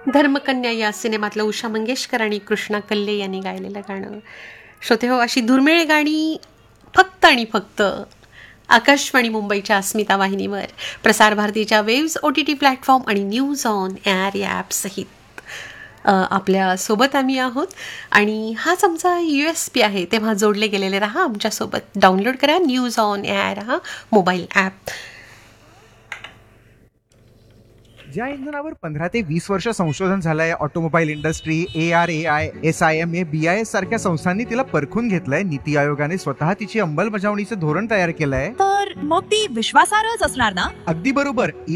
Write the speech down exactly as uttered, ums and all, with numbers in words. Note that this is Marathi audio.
धर्मकन्या या सिनेमातलं उषा मंगेशकर आणि कृष्णा कल्ले यांनी गायलेलं गाणं. श्रोते हो, अशी दुर्मिळ गाणी फक्त आणि फक्त आकाशवाणी मुंबईच्या अस्मिता वाहिनीवर, प्रसार भारतीच्या waves O T T platform आणि न्यूज ऑन एअर या ॲपसहित आपल्यासोबत आम्ही आहोत. आणि हाच आमचा यू एस पी आहे, तेव्हा जोडले गेलेले राहा आमच्यासोबत. डाउनलोड करा न्यूज ऑन एअर हा मोबाईल ॲप. ज्या इंधनावर पंधरा ते वीस वर्ष संशोधन झालंय, automobile industry, A R A I, S I M A, B I S सारख्या संस्थांनी तिला परखून घेतलंय. नीती आयोगाने स्वतः तिची अंमलबजावणीचं धोरण तयार केलंय. तर मग ती विश्वासार्हच असणार ना? अगदी बरोबर.